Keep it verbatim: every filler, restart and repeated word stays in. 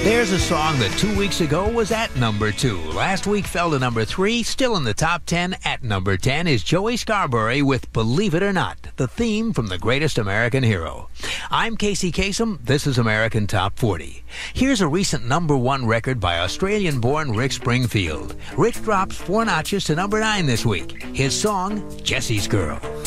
There's a song that two weeks ago was at number two. Last week fell to number three. Still in the top ten at number ten is Joey Scarbury with Believe It or Not, the theme from The Greatest American Hero. I'm Casey Kasem. This is American Top forty. Here's a recent number one record by Australian-born Rick Springfield. Rick drops four notches to number nine this week. His song, Jesse's Girl.